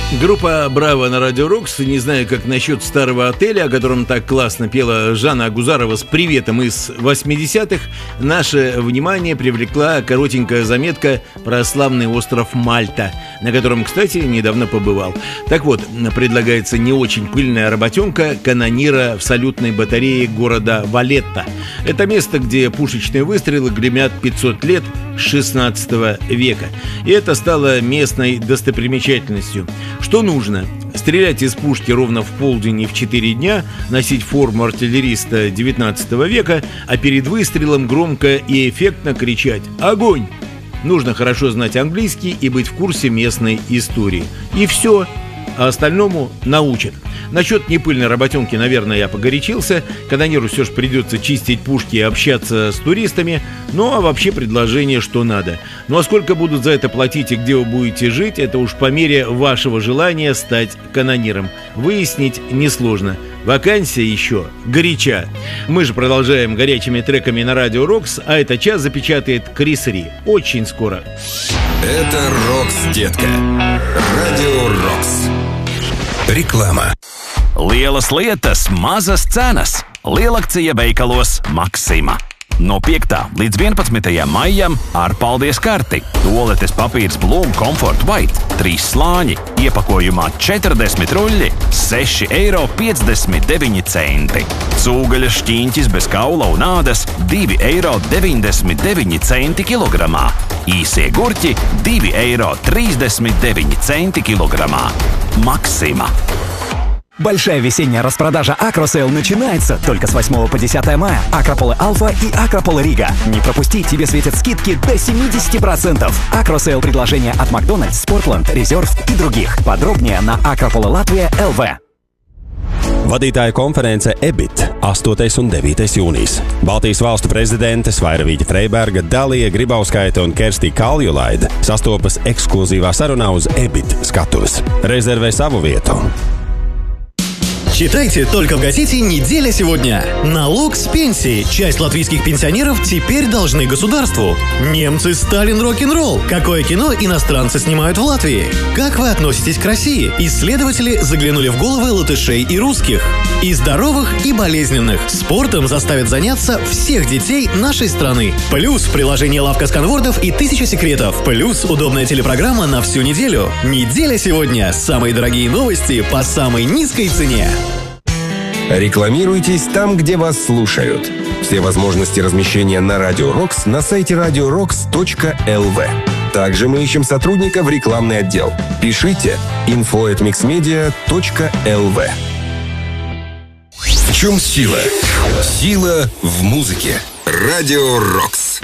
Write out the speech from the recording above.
Группа «Браво» на Радио Рокс. Не знаю, как насчет старого отеля, о котором так классно пела Жанна Агузарова с приветом из 80-х. Наше внимание привлекла коротенькая заметка про славный остров Мальта, на котором, кстати, недавно побывал. Так вот, предлагается не очень пыльная работенка канонира в салютной батарее города Валетта. Это место, где пушечные выстрелы гремят 500 лет с 16 века. И это стало местной достопримечательностью. Что нужно? Стрелять из пушки ровно в полдень и в 4 дня, носить форму артиллериста 19 века, а перед выстрелом громко и эффектно кричать «Огонь!». Нужно хорошо знать английский и быть в курсе местной истории. И все, а остальному научат. Насчет непыльной работенки, наверное, я погорячился. Канониру все же придется чистить пушки и общаться с туристами. Ну, а вообще предложение, что надо. Ну, а сколько будут за это платить и где вы будете жить, это уж по мере вашего желания стать канониром. Выяснить несложно. Вакансия еще горяча. Мы же продолжаем горячими треками на Радио Рокс, а этот час запечатает Крис Ри. Очень скоро. Это Рокс, детка. Радио Рокс. Реклама. Lielas lietas, mazas cenas. Lielakcija veikalos Maksima. No 5. līdz 11. maijam ar paldies karti. Toaletes papīrs Bloom Comfort White 3 slāņi. Iepakojumā 40 ruļļi, 6,59 €. Cūgaļas šķīņķis bez kaula un ādas 2,99 € kilogramā. Īsie gurķi 2,39 € kilogramā. Maksima. Большая весенняя распродажа Акросейл начинается только с 8 по 10 мая. Акрополы Альфа и Акрополы Рига. Не пропусти, тебе светят скидки до 70%. Акросейл предложения от Макдональдс, Спортланд, Резерв и других. Подробнее на Акрополы Латвия ЛВ. Vadītāja konference EBIT 8. un 9. jūnijas. Baltijas valstu prezidentes Vairavīģa Freiberga, Dalija Gribauskaite un Kerstī Kaljulaide sastopas ekskluzīvā sarunā uz EBIT skatuves. Rezervē savu vietu. Читайте только в газете «Неделя сегодня». Налог с пенсии. Часть латвийских пенсионеров теперь должны государству. Немцы Сталин рок-н-ролл. Какое кино иностранцы снимают в Латвии? Как вы относитесь к России? Исследователи заглянули в головы латышей и русских. И здоровых, и болезненных. Спортом заставят заняться всех детей нашей страны. Плюс приложение «Лавка сканвордов» и 1000 секретов. Плюс удобная телепрограмма на всю неделю. «Неделя сегодня». Самые дорогие новости по самой низкой цене. Рекламируйтесь там, где вас слушают. Все возможности размещения на Радио Рокс на сайте radiorocks.lv. Также мы ищем сотрудника в рекламный отдел. Пишите info@mixmedia.lv. В чем сила? Сила в музыке. Радио Рокс.